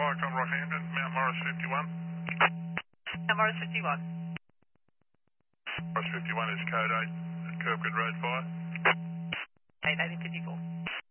Fire come Rockhampton, Mount Morris 51. Mount Morris 51. Morris 51 is code 8 at Kirkwood Road Fire. 8, 1854.